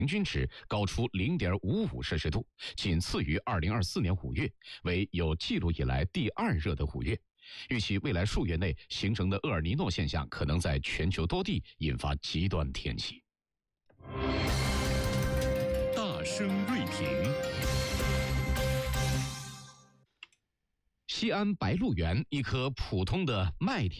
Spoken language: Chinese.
平均值高出0.55摄氏度，仅次于2024年5月，为有记录以来第2热的5月。预期未来数月内形成的厄尔尼诺现象可能在全球多地引发极端天气。 大声锐评。 西安白鹿原一棵普通的麦田